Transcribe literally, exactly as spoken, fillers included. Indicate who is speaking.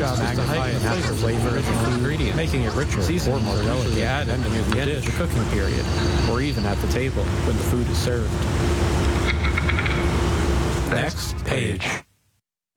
Speaker 1: job is to heighten the natural flavor of the food ingredient, making it richer or more delicate added near the end of the cooking period, or even at the table when the food is served. Next page.